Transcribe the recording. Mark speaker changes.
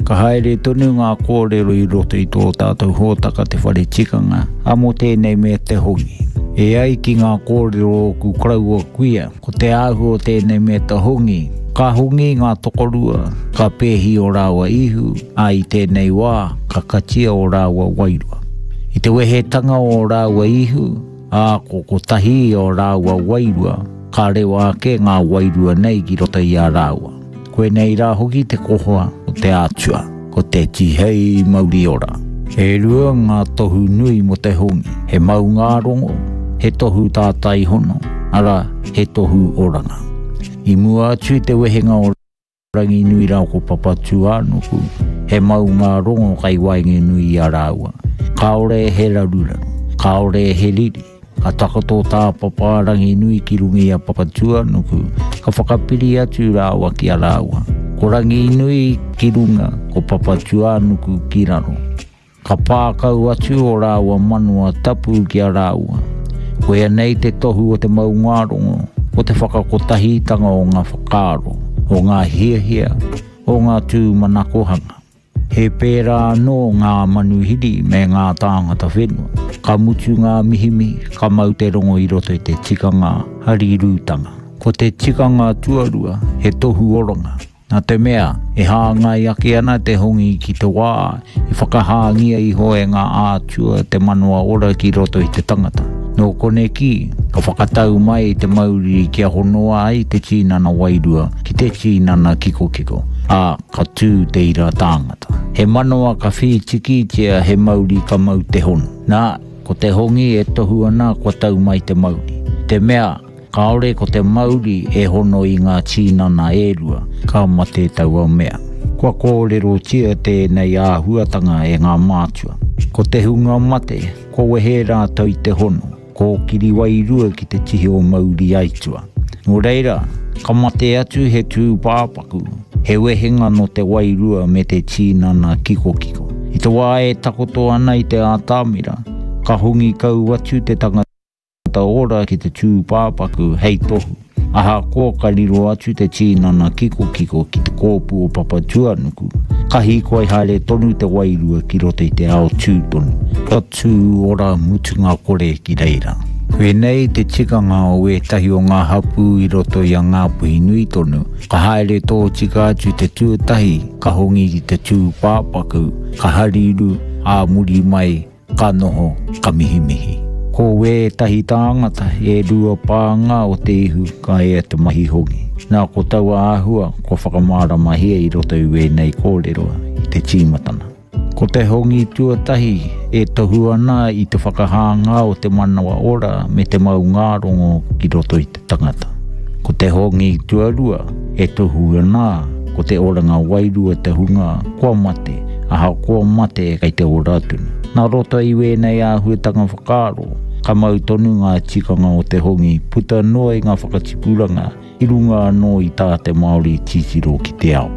Speaker 1: Ka haere tonu ngā kōrero I roto I tō tātou hōtaka te whare tikanga, amo tēnei me te hongi. E ai ki ngā kōrero o ku kraua kuia, ko te ahu o tēnei me te hongi, ka hongi ngā tokorua, ka pēhi o rāua ihu, a I tēnei wā, ka katia o rāua wairua. I te wehetanga o rāua ihu, a ko tahi o rāua wairua, ka rewa ake ngā wairua nei ki roto I a rāua. Koe nei rā hoki te kohoa o te ātua, ko te tihei mauri ora. E rua ngā tohu nui mo te hongi, he mau ngā rongo, he tohu tātai hono, ara he tohu oranga. I mua atu te wehenga o rangi nui rau ko papatu ānuku, he mau ngā rongo kai wainge nui I a rāua. Kaore he raruraru, kaore he riri, ka takoto tā paparangi nui ki rungi a papatua nuku, ka whakapiri atu rāua ki a rāua. Ko rangi nui ki runga ko papatua nuku ki raro. Ka pākau atu o rāua manua tapu ki a rāua. Koe nei te tohu o te mau ngārongo, o te whakakotahitanga o ngā whakaro, o ngā hiahia, o ngā tū manakohanga. He pērā no ngā manuhiri me ngā tāngata whenua. Ka mutu ngā mihimi, ka mau te rongo I roto I te tikanga harirūtanga. Ko te tikanga tuarua, he tohu oronga. Nā te mea, e hāngai ake ana te hongi ki te wā, I whakahāngia I hoe ngā ātua te manua ora ki roto I te tangata. Nō kone ki, ka whakatau mai te mauri ki a honoa ai te tīnana wairua ki te tīnana kiko kiko. A ka tū te ira tāngata. He manoa ka whi tikitia he mauri ka mau te hono. Nā, ko te hongi e tohu ana kua tau mai te mauri. Te mea, ka ore ko te mauri e hono I ngā tīnana e rua, ka mate tau au mea. Kua kōrero tia tēnei āhuatanga e ngā mātua. Ko te hunga mate, ko wehe rātou I te hono, ko kiri wairua ki te tihi o mauri aitua. Nō reira, ka mate atu he tū pāpaku, he wehenga no te wairua me te tīnana kiko kiko. I te wā e takoto ana I te ātāmira, ka hongi kau atu te tangata ora ki te tū pāpaku hei tohu. Aha ko ka riro atu te tīnana kiko kiko ki te kōpu o papatua nuku. Kahi koe haere tonu te wairua ki roto I te ao tū tonu. Ka tū ora mutunga kore ki reira. Koe nei te tikanga o etahi o ngā hapu I roto I a ngā puhi nui tonu. Ka haere tō tika atu te tuatahi, ka hongi ki te tū pāpaku, ka hariru, a muri mai, ka noho, ka mihimihi. Ko we tahi tāngata e rua pānga o te ihu ka ea te mahi hongi. Nā ko taua āhua ko whakamara mahia I roto I we nei kōrero I te tīmatana. Ko te hongi tuatahi e tohu ana I te whakahanga o te manawa ora me te mau ngārongo ki roto I te tangata. Ko te hongi tuarua e tohu ana ko te oranga wairua te hunga kua mate, aha kua mate kai te ora tunu. Nā roto I we nei āhuatanga whakaro, ka mau tonu ngā tikanga o te hongi puta noa I ngā whakatipuranga I runga anō I tā te Māori titiro ki te ao.